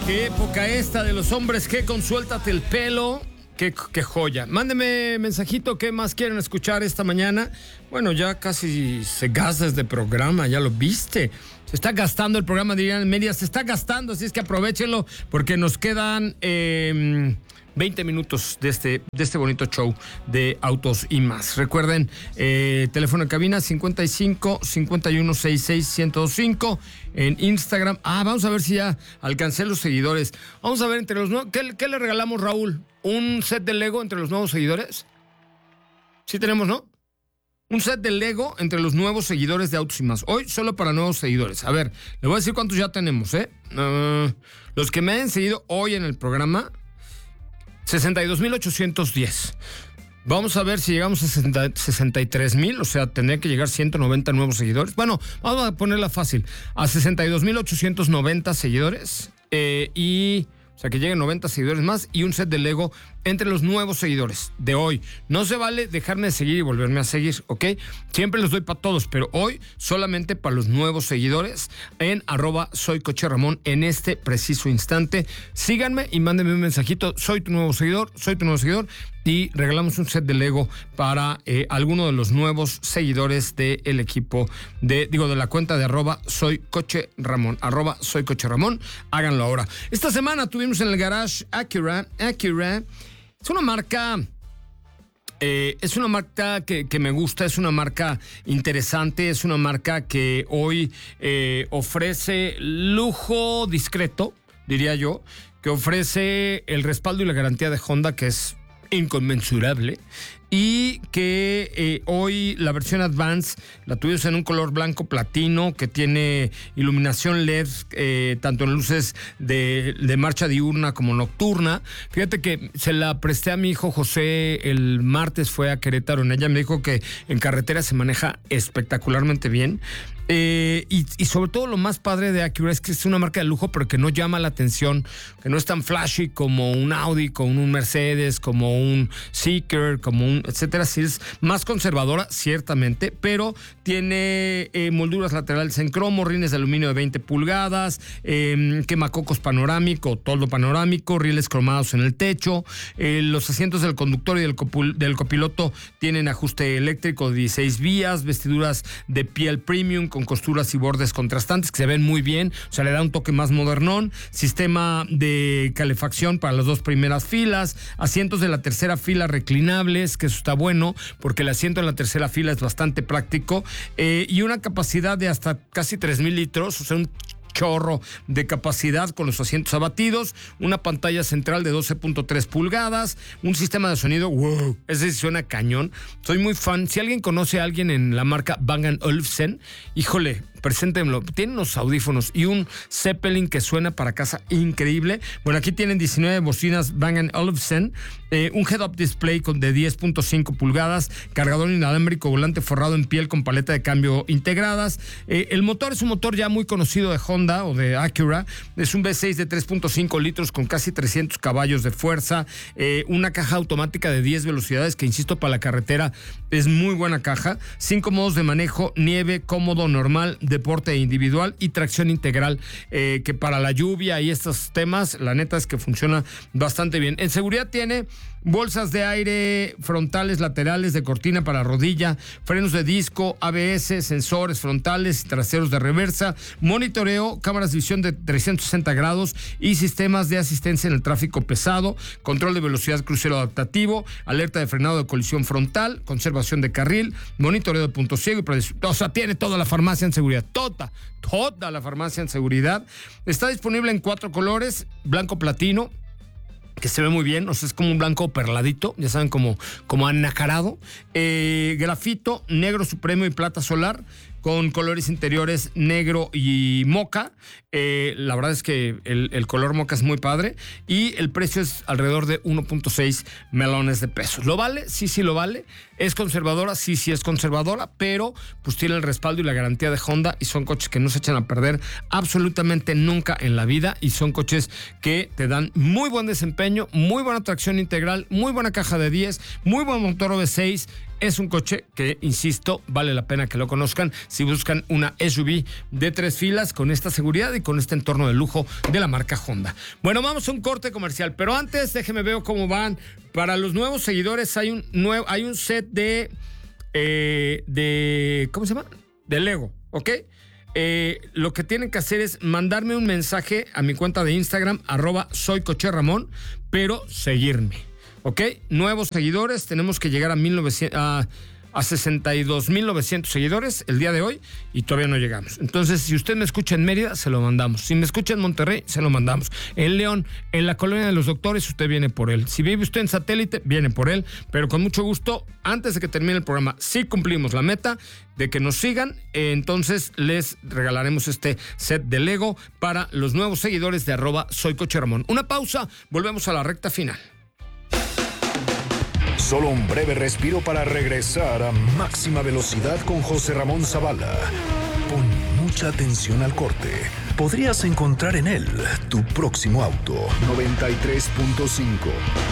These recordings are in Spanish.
Qué época esta de los hombres que con suéltate el pelo. Qué joya. Mándeme mensajito, ¿qué más quieren escuchar esta mañana? Bueno, ya casi se gasta este programa, ya lo viste. Se está gastando el programa, dirían en media, se está gastando, así es que aprovechenlo porque nos quedan 20 minutos de este bonito show de Autos y Más. Recuerden, teléfono en cabina 55 51 66 1025. En Instagram. Vamos a ver si ya alcancé los seguidores. Vamos a ver entre los nuevos. ¿Qué le regalamos, Raúl? ¿Un set de Lego entre los nuevos seguidores? Sí tenemos, ¿no? Un set de Lego entre los nuevos seguidores de Autos y Más. Hoy solo para nuevos seguidores. A ver, le voy a decir cuántos ya tenemos, ¿eh? Los que me hayan seguido hoy en el programa, 62,810. Vamos a ver si llegamos a 63,000, o sea, tendría que llegar 190 nuevos seguidores. Bueno, vamos a ponerla fácil. A 62,890 seguidores o sea, que lleguen 90 seguidores más y un set de Lego entre los nuevos seguidores de hoy. No se vale dejarme de seguir y volverme a seguir, ¿ok? Siempre los doy para todos, pero hoy solamente para los nuevos seguidores en @soycocheramón en este preciso instante. Síganme y mándenme un mensajito. Soy tu nuevo seguidor y regalamos un set de Lego para alguno de los nuevos seguidores del equipo de la cuenta de @soycocheramón, @soycocheramón. Háganlo ahora. Esta semana tuvimos en el garage Acura. Es una marca que me gusta, es una marca interesante, es una marca que hoy ofrece lujo discreto, diría yo, que ofrece el respaldo y la garantía de Honda, que es inconmensurable, y que hoy la versión Advance la tuvimos en un color blanco platino que tiene iluminación LED, tanto en luces de marcha diurna como nocturna. Fíjate que se la presté a mi hijo José el martes, fue a Querétaro en ella, me dijo que en carretera se maneja espectacularmente bien. Y sobre todo lo más padre de Acura es que es una marca de lujo, pero que no llama la atención, que no es tan flashy como un Audi, como un Mercedes, como un Seeker, como un etcétera. Sí es más conservadora, ciertamente, pero tiene molduras laterales en cromo, rines de aluminio de 20 pulgadas, quemacocos panorámico, toldo panorámico, rieles cromados en el techo. Los asientos del conductor y del copiloto tienen ajuste eléctrico de 16 vías, vestiduras de piel premium con costuras y bordes contrastantes que se ven muy bien, o sea, le da un toque más modernón, sistema de calefacción para las dos primeras filas, asientos de la tercera fila reclinables, que eso está bueno, porque el asiento en la tercera fila es bastante práctico, y una capacidad de hasta casi 3,000 litros, o sea, un chorro de capacidad con los asientos abatidos, una pantalla central de 12.3 pulgadas, un sistema de sonido, wow, ese suena cañón. Soy muy fan. Si alguien conoce a alguien en la marca Bang & Olufsen, híjole, preséntenlo. Tienen unos audífonos y un Zeppelin que suena para casa increíble. Bueno, aquí tienen 19 bocinas Bang & Olufsen, un head-up display de 10.5 pulgadas, cargador inalámbrico, volante forrado en piel con paleta de cambio integradas. El motor es un motor ya muy conocido de Honda o de Acura. Es un V6 de 3.5 litros con casi 300 caballos de fuerza, una caja automática de 10 velocidades que, insisto, para la carretera es muy buena caja. 5 modos de manejo: nieve, cómodo, normal, deporte individual y tracción integral, que para la lluvia y estos temas, la neta es que funciona bastante bien. En seguridad tiene bolsas de aire frontales, laterales, de cortina para rodilla, frenos de disco, ABS, sensores frontales y traseros de reversa, monitoreo, cámaras de visión de 360 grados y sistemas de asistencia en el tráfico pesado, control de velocidad crucero adaptativo, alerta de frenado de colisión frontal, conservación de carril, monitoreo de punto ciego, o sea, tiene toda la farmacia en seguridad, toda la farmacia en seguridad. Está disponible en 4 colores: blanco platino, que se ve muy bien, o sea, es como un blanco perladito, ya saben, como anacarado, grafito, negro supremo y plata solar, con colores interiores negro y moca. La verdad es que el color moca es muy padre y el precio es alrededor de 1.6 melones de pesos. ¿Lo vale? Sí, lo vale. ¿Es conservadora? Sí, es conservadora, pero pues tiene el respaldo y la garantía de Honda y son coches que no se echan a perder absolutamente nunca en la vida y son coches que te dan muy buen desempeño, muy buena tracción integral, muy buena caja de 10, muy buen motor V6. Es un coche que, insisto, vale la pena que lo conozcan. si buscan una SUV de 3 filas con esta seguridad y con este entorno de lujo de la marca Honda. Bueno, vamos a un corte comercial, pero antes déjeme ver cómo van. Para los nuevos seguidores hay un set de ¿cómo se llama? De Lego, ¿ok? Lo que tienen que hacer es mandarme un mensaje a mi cuenta de Instagram, @soycocherramón, pero seguirme, ¿ok? Nuevos seguidores, tenemos que llegar a 62,900 seguidores el día de hoy y todavía no llegamos. Entonces, si usted me escucha en Mérida, se lo mandamos. Si me escucha en Monterrey, se lo mandamos. En León, en la Colonia de los Doctores, usted viene por él. Si vive usted en Satélite, viene por él. Pero con mucho gusto, antes de que termine el programa, si cumplimos la meta de que nos sigan, entonces les regalaremos este set de Lego para los nuevos seguidores de @soycocherramón. Una pausa, volvemos a la recta final. Solo un breve respiro para regresar a máxima velocidad con José Ramón Zavala. Pon mucha atención al corte. Podrías encontrar en él tu próximo auto. 93.5.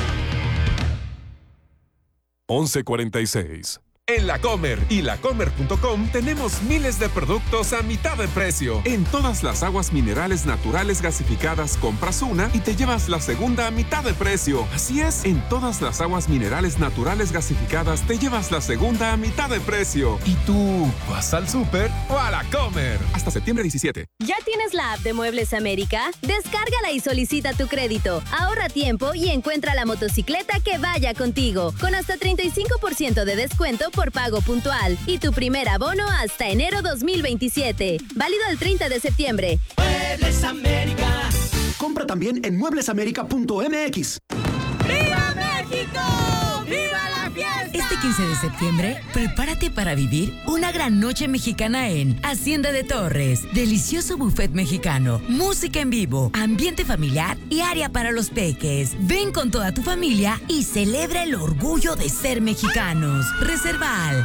11:46. En La Comer y lacomer.com tenemos miles de productos a mitad de precio. En todas las aguas minerales naturales gasificadas compras una y te llevas la segunda a mitad de precio. Así es, en todas las aguas minerales naturales gasificadas te llevas la segunda a mitad de precio. ¿Y tú vas al súper o a La Comer? Hasta septiembre 17. ¿Ya tienes la app de Muebles América? Descárgala y solicita tu crédito. Ahorra tiempo y encuentra la motocicleta que vaya contigo. Con hasta 35% de descuento por pago puntual y tu primer abono hasta enero 2027. Válido el 30 de septiembre. Muebles América. Compra también en mueblеsamerica.mx. ¡Viva México! ¡Viva la fiesta! Este 15 de septiembre, prepárate para vivir una gran noche mexicana en Hacienda de Torres. Delicioso buffet mexicano, música en vivo, ambiente familiar y área para los peques. Ven con toda tu familia y celebra el orgullo de ser mexicanos. Reserva al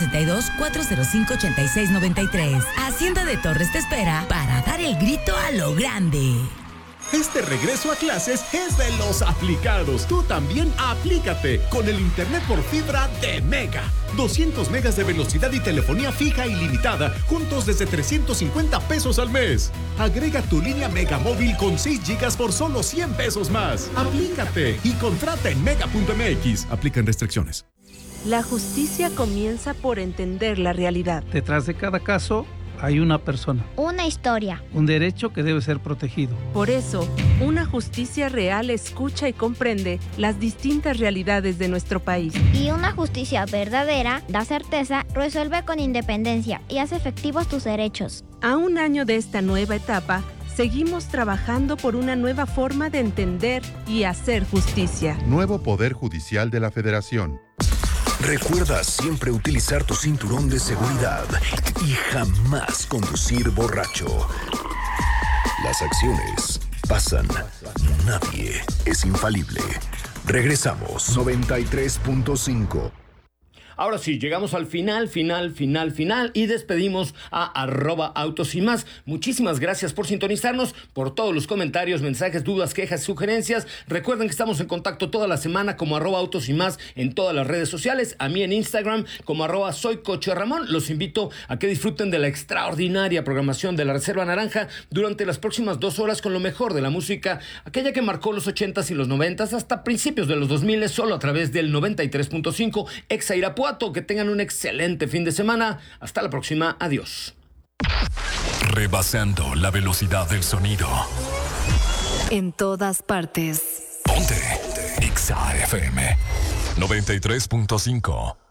462-405-8693. Hacienda de Torres te espera para dar el grito a lo grande. Este regreso a clases es de los aplicados. Tú también aplícate con el internet por fibra de Mega. 200 megas de velocidad y telefonía fija ilimitada, juntos desde 350 pesos al mes. Agrega tu línea Mega móvil con 6 gigas por solo 100 pesos más. Aplícate y contrata en mega.mx. Aplican restricciones. La justicia comienza por entender la realidad. Detrás de cada caso hay una persona. Una historia. Un derecho que debe ser protegido. Por eso, una justicia real escucha y comprende las distintas realidades de nuestro país. Y una justicia verdadera da certeza, resuelve con independencia y hace efectivos tus derechos. A un año de esta nueva etapa, seguimos trabajando por una nueva forma de entender y hacer justicia. Nuevo Poder Judicial de la Federación. Recuerda siempre utilizar tu cinturón de seguridad y jamás conducir borracho. Las acciones pasan, nadie es infalible. Regresamos. 93.5. Ahora sí, llegamos al final y despedimos a @autos y más. Muchísimas gracias por sintonizarnos, por todos los comentarios, mensajes, dudas, quejas, sugerencias. Recuerden que estamos en contacto toda la semana como @autos y más en todas las redes sociales. A mí en Instagram como @soycocherramón. Los invito a que disfruten de la extraordinaria programación de la Reserva Naranja durante las próximas 2 horas con lo mejor de la música, aquella que marcó los 80s y los 90s hasta principios de los 2000, solo a través del 93.5 Exa Irapuato. Que tengan un excelente fin de semana. Hasta la próxima. Adiós. Rebasando la velocidad del sonido. En todas partes. Ponte Exa FM 93.5.